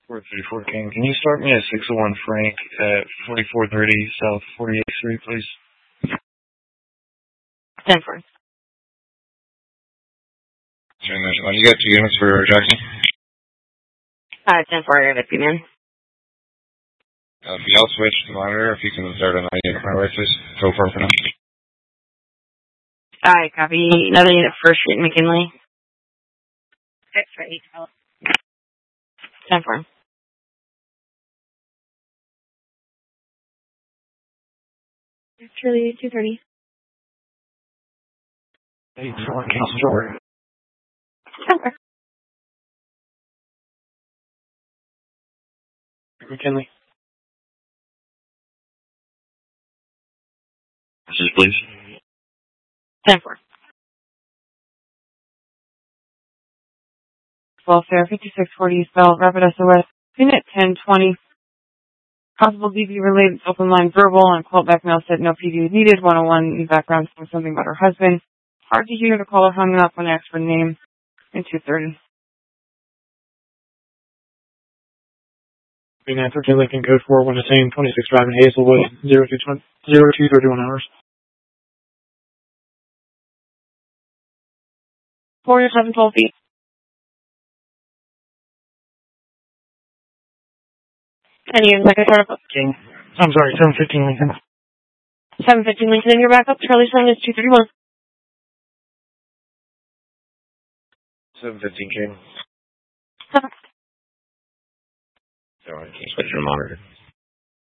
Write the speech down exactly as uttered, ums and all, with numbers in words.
four thirty-four King. Can you start me at six oh one Frank at forty-four thirty South forty-eighth Street, please? ten four. You got two units for Jackson? Uh, ten four, I got a man. Uh, if y'all switch the monitor, if you can start on that unit, my way, please. Go for it for now. Alright, copy. Another unit, First Street, McKinley. Six for eight. ten four. Truly, two thirty. eight four, cancel door. ten four. McKinley. Message, please. ten four. Welfare, fifty-six forty spell, Rapid S O S, unit ten twenty. Possible D V related, open line verbal, and quote back mail said no P D is needed. one oh one in background saying something about her husband. Hard to hear the caller hung up when asked for name. And two thirty. Being answered to Lincoln Code four one the same, twenty-six Drive in Hazelwood, zero two thirty-one hours. Four years, seven, twelve feet. Any units I can start up? King. I'm sorry, seven fifteen Lincoln. seven fifteen Lincoln in your backup. Charlie Sun is two thirty-one. seven fifteen King. Perfect. Sorry, I can't switch your monitor.